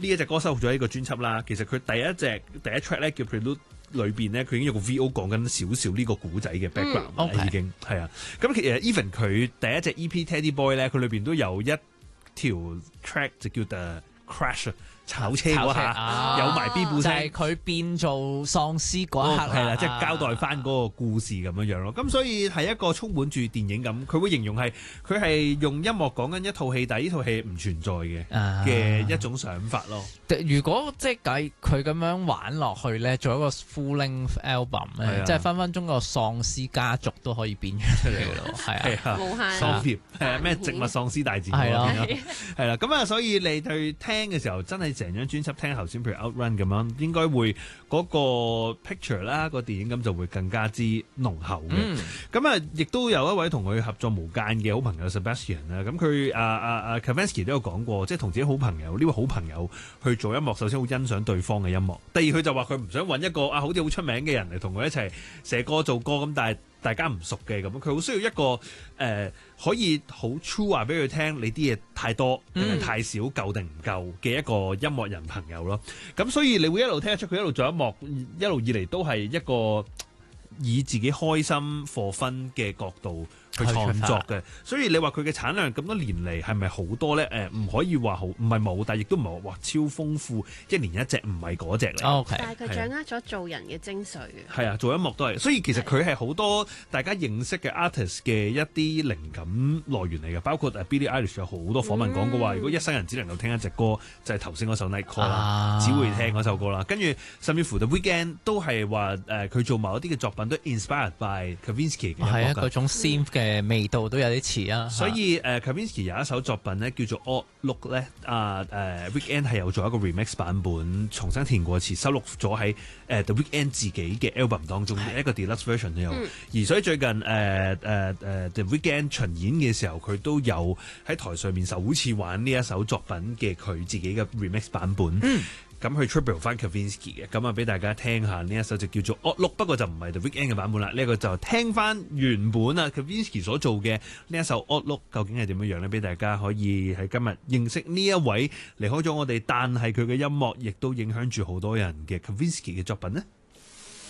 呢一隻歌收錄咗呢個專輯啦。其實佢第一 track 咧叫 Prelude。裏邊咧，佢已經有個 V.O. 講緊少少呢個古仔嘅 background 已經係啊。咁其實 even 佢第一隻 E.P. Teddy Boy 咧，佢裏邊都有一條 track 就叫 The Crash 炒車嗰下，有埋 B 部聲， 就係佢變做喪屍嗰一刻係啦，即係交代翻嗰個故事咁樣樣咯。咁所以係一個充滿住電影咁，佢會形容係佢係用音樂講緊一套戲，但係呢套戲唔存在嘅一種想法咯。 如果即係計佢咁樣玩落去咧，做一個 full length album 咧，即係分分鐘個喪屍家族都可以變出嚟嘅咯，係啊， 無限喪碟咩植物喪屍大戰係咯， 係啦。咁啊，所以你去聽嘅時候，真係成張專輯聽頭先，譬如 Outrun 咁樣，應該會嗰個 picture 啦，個電影咁就會更加之濃厚嘅。咁啊，亦都有一位同佢合作無間嘅好朋友 Sebastian 啦。咁佢Kavinsky 都有講過，即係同自己好朋友呢位好朋友去做音樂，首先好欣賞對方嘅音樂。第二，佢就話佢唔想揾一個好似好出名嘅人嚟同佢一齊寫歌做歌咁，但係大家唔熟嘅咁，佢好需要一個可以好 true 話俾佢聽，你啲嘢太多定係太少，夠定唔夠嘅一個音樂人朋友咯。咁所以你會一路聽得出佢一路做音樂，一路以嚟都係一個以自己開心 for fun 嘅角度去創作嘅，所以你話佢嘅產量咁多年嚟係咪好多咧？唔可以話好，唔係冇，但係亦都唔係話超豐富，一年一隻唔係嗰隻嚟。 Okay， 但係佢掌握咗做人嘅精髓嘅。 係啊，做音樂都係，所以其實佢係好多大家認識嘅 artist 嘅一啲靈感來源嚟嘅，包括 Billie Eilish 有好多訪問講過話，如果一生人只能夠聽一隻歌，就係頭先嗰首 Night Call 啦，只會聽嗰首歌啦。跟住甚至乎 The Weeknd 都係話佢做某一啲嘅作品都 inspired by Kavinsky 嘅音樂。 係啊，嗰種 synth 嘅味道都有啲似啊。 所以Kavinsky 有一首作品咧叫做 Odd Look 咧，Weeknd 係有做一個 remix 版本，重新填過詞，收錄咗喺The Weeknd 自己嘅 album 當中，一個 deluxe version 都有。而所以最近The Weeknd 巡演嘅時候，佢都有喺台上面首次玩呢一首作品嘅佢自己嘅 remix 版本。咁去 tribute 翻 Kavinsky 嘅，咁啊俾大家聽下呢一首就叫做 Odd Look，不過就唔係 The Weeknd 嘅版本啦，呢一個就聽翻原本啊 Kavinsky 所做嘅呢一首 Odd Look究竟係點樣樣咧？俾大家可以喺今日認識呢一位離開咗我哋，但係佢嘅音樂亦都影響住好多人嘅 Kavinsky 嘅作品呢。